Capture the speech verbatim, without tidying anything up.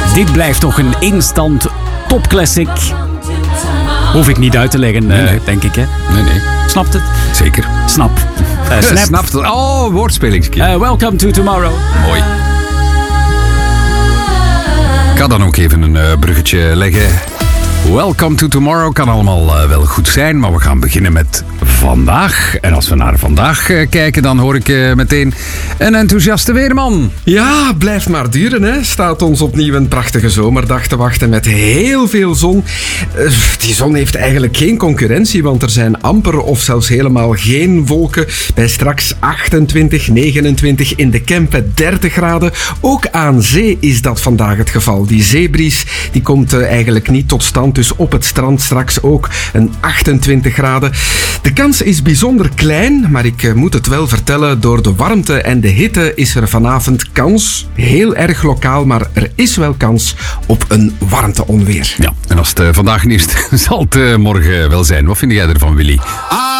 Dit blijft toch een instant topclassic. Hoef ik niet uit te leggen, nee, nee. Uh, denk ik, hè? Nee, nee. Snapt het? Zeker. Snap. Uh, snap. Snapt het. Oh, woordspelingskeer. Uh, welcome to tomorrow. Mooi. Ik ga dan ook even een uh, bruggetje leggen. Welcome to tomorrow kan allemaal uh, wel goed zijn, maar we gaan beginnen met vandaag. En als we naar vandaag uh, kijken, dan hoor ik uh, meteen een enthousiaste weerman. Ja, blijft maar duren, hè. Staat ons opnieuw een prachtige zomerdag te wachten met heel veel zon. Uh, die zon heeft eigenlijk geen concurrentie, want er zijn amper of zelfs helemaal geen wolken. Bij straks achtentwintig, negenentwintig, in de Kempen dertig graden. Ook aan zee is dat vandaag het geval. Die zeebries die komt uh, eigenlijk niet tot stand. Dus op het strand straks ook een achtentwintig graden. De kans is bijzonder klein, maar ik uh, moet het wel vertellen. Door de warmte en de hitte is er vanavond kans. Heel erg lokaal, maar er is wel kans op een warmteonweer. Ja, en als het uh, vandaag niet is, zal het uh, morgen wel zijn. Wat vind jij ervan, Willy?